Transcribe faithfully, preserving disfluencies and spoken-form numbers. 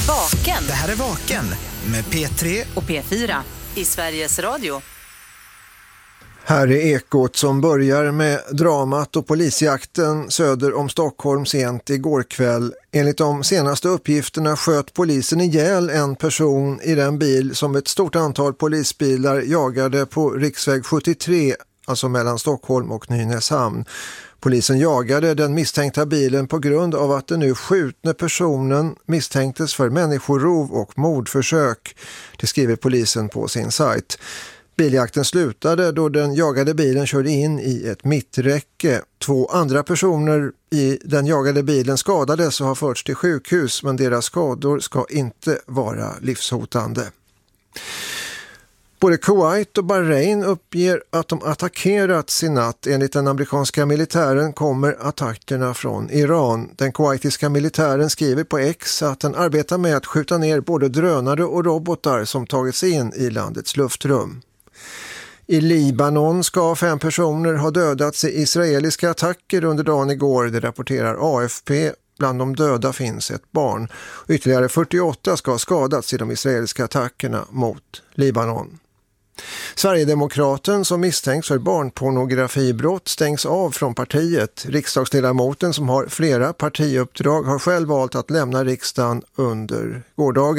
Vaken. Det här är Vaken med P tre och P fyra i Sveriges Radio. Här är Ekot som börjar med dramat och polisjakten söder om Stockholm sent igår kväll. Enligt de senaste uppgifterna sköt polisen ihjäl en person i den bil som ett stort antal polisbilar jagade på riksväg sjuttiotre, alltså mellan Stockholm och Nynäshamn. Polisen jagade den misstänkta bilen på grund av att den nu skjutne personen misstänktes för människorov och mordförsök. Det skriver polisen på sin sajt. Biljakten slutade då den jagade bilen körde in i ett mitträcke. Två andra personer i den jagade bilen skadades och har förts till sjukhus, men deras skador ska inte vara livshotande. Både Kuwait och Bahrain uppger att de attackerats i natt. Enligt den amerikanska militären kommer attackerna från Iran. Den kuwaitiska militären skriver på X att den arbetar med att skjuta ner både drönare och robotar som tagit sig in i landets luftrum. I Libanon ska fem personer ha dödats i israeliska attacker under dagen igår, det rapporterar A F P. Bland de döda finns ett barn. Ytterligare fyrtioåtta ska ha skadats i de israeliska attackerna mot Libanon. Sverigedemokraten som misstänks för barnpornografibrott stängs av från partiet. Riksdagsledamoten som har flera partiuppdrag har själv valt att lämna riksdagen under gårdagen.